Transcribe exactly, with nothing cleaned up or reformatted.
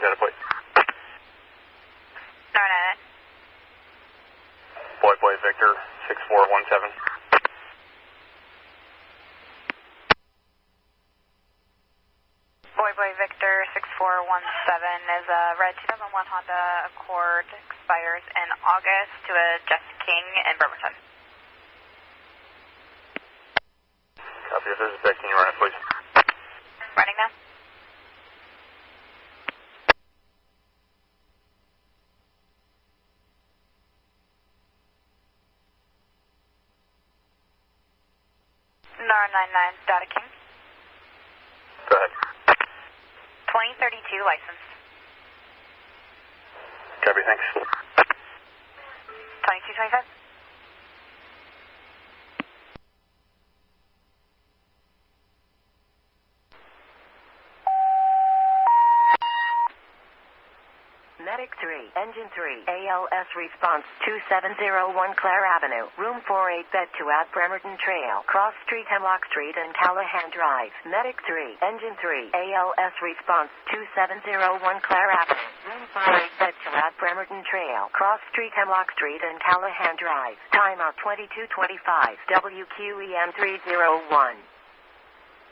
data plate. nine nine nine. Boy, boy, Victor, six four one seven. Boy, boy, Victor, six four one seven is a red two thousand one Honda Accord, expires in August to a Jeff King in Bremerton. Copy, if there's a bed, can you run it, please? Running now. nine nine nine, Data King. Go ahead. twenty thirty-two license. Copy, thanks. twenty-two twenty-five. Medic three, Engine three, A L S response two seven zero one Clare Avenue, Room four eight, Bed two at Bremerton Trail, Cross Street, Hemlock Street, and Callahan Drive. Medic three, Engine three, A L S response two seven zero one Clare Avenue, Room four eight, Bed two at Bremerton Trail, Cross Street, Hemlock Street, and Callahan Drive. Timeout twenty-two twenty-five, W Q E M three zero one.